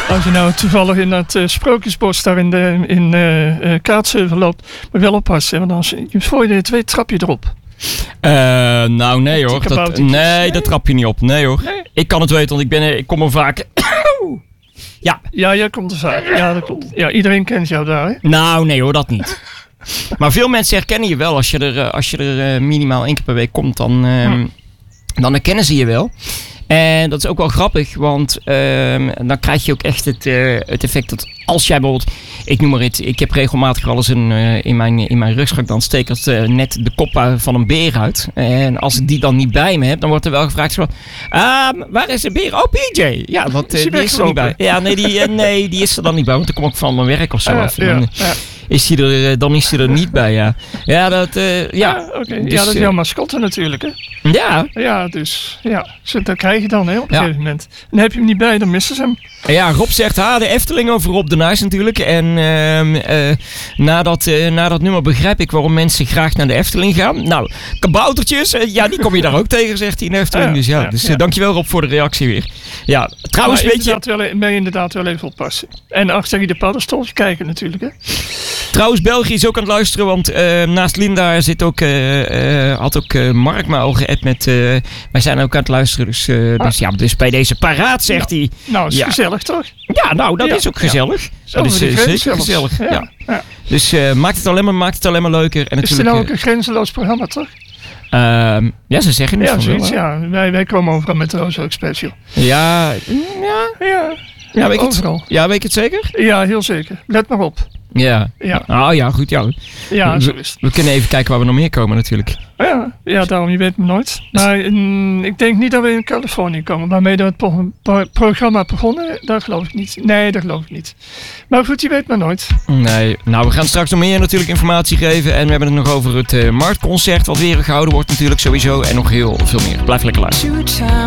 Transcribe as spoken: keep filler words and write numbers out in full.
Als je nou toevallig in dat uh, Sprookjesbos daar in, de, in uh, uh, Kaatsheuvel loopt, moet je wel oppassen. Want als je voor je dit weet, trap je erop. Uh, nou, nee hoor. Dat, nee, nee, dat trap je niet op. Nee hoor. Nee. Ik kan het weten, want ik, ben, ik kom er vaak... ja. Ja, jij komt er vaak. Ja, dat klopt. Ja, iedereen kent jou daar, hè? Nou, nee hoor, dat niet. Maar veel mensen herkennen je wel. Als je er, als je er minimaal één keer per week komt, dan, um, hm. dan herkennen ze je wel. En dat is ook wel grappig, want um, dan krijg je ook echt het, uh, het effect dat als jij bijvoorbeeld, ik noem maar iets, ik heb regelmatig wel eens een, uh, in, mijn, in mijn rugzak, dan steek ik uh, net de kop van een beer uit. En als ik die dan niet bij me heb, dan wordt er wel gevraagd van, uh, waar is de beer? Oh, P J! Ja, want uh, die is er niet bij. Ja, nee die, uh, nee, die is er dan niet bij, want dan kom ik van mijn werk of zo uh, af. Ja, dan, ja. Is hij er, dan is hij er niet bij, ja. Ja, dat, uh, ja. Ja, okay. dus, ja, dat is jouw mascotte natuurlijk, hè? Ja. Ja, dus, ja. Zo, dat krijg je dan, hè, op een ja. gegeven moment. En heb je hem niet bij, dan missen ze hem. Ja, Rob zegt, ha, de Efteling over Rob de Nijs natuurlijk. En uh, uh, na, dat, uh, na dat nummer begrijp ik waarom mensen graag naar de Efteling gaan. Nou, kaboutertjes, uh, ja, die kom je daar ook tegen, zegt hij in de Efteling. Ja, dus ja, ja dus uh, ja. dankjewel Rob voor de reactie weer. Ja, trouwens, weet je... Wel, ben je inderdaad wel even oppassen. En achter de paddenstoeltje kijken natuurlijk, hè. Trouwens, België is ook aan het luisteren, want uh, naast Linda zit ook, uh, uh, had ook uh, Mark me al geappt met... Uh, wij zijn ook aan het luisteren, dus, uh, ah. dus, ja, dus bij deze paraat zegt hij... Nou, nou is ja. gezellig toch? Ja, nou, dat ja. is ook gezellig. Ja. Dat is uh, zeker zelfs. gezellig, ja. ja. ja. Dus uh, maakt, het alleen maar, maakt het alleen maar leuker. En is het nou ook een grenzeloos programma, toch? Uh, ja, ze zeggen het ja, van zoiets, wel. Ja, wij, wij komen overal met de Rooshoek Special. Ja, ja, ja. Ja, weet overal. Het, ja, weet je het zeker? Ja, heel zeker. Let maar op. Ja. Ja. Oh ja, goed. Ja, ja zo is het. We, we kunnen even kijken waar we nog meer komen natuurlijk. Ja, ja daarom, je weet me nooit. Maar mm, ik denk niet dat we in Californië komen. Waarmee we het pro- pro- programma begonnen, dat geloof ik niet. Nee, dat geloof ik niet. Maar goed, je weet me nooit. Nee, nou we gaan straks nog meer natuurlijk informatie geven. En we hebben het nog over het uh, marktconcert wat weer gehouden wordt natuurlijk sowieso. En nog heel veel meer. Blijf lekker luisteren.